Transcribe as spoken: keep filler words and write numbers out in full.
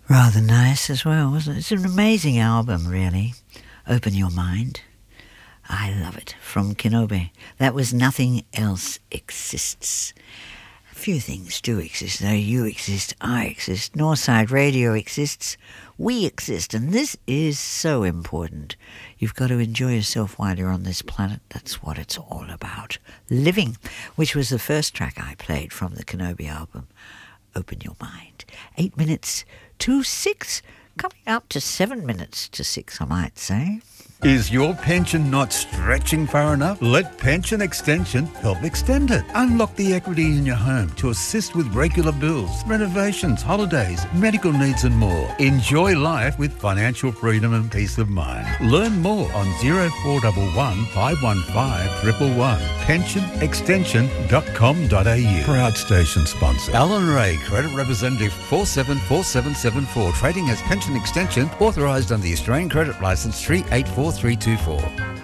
Rather nice as well, wasn't it? It's an amazing album, really. Open Your Mind. I love it. From Kenobi. That was Nothing Else Exists. Few things do exist, though. You exist, I exist, Northside Radio exists, we exist, and this is so important. You've got to enjoy yourself while you're on this planet. That's what it's all about. Living, which was the first track I played from the Kenobi album. Open Your Mind. Eight minutes to six, coming up to seven minutes to six, I might say. Is your pension not stretching far enough? Let Pension Extension help extend it. Unlock the equity in your home to assist with regular bills, renovations, holidays, medical needs and more. Enjoy life with financial freedom and peace of mind. Learn more on zero four one one, five one five, one one one. pension extension dot com dot a u. Proud station sponsor. Alan Ray, Credit Representative four seven four seven seven four. Trading as Pension Extension, authorised under the Australian Credit Licence three eight four three two four.